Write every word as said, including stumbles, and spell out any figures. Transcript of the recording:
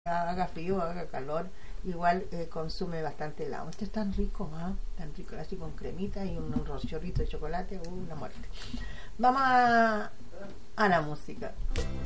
haga frío, haga calor, igual eh, consume bastante helado. Este es tan rico, ¿ah? Tan rico, así con cremita y un, un chorrito de chocolate, uh, una muerte. Vamos a, a la música.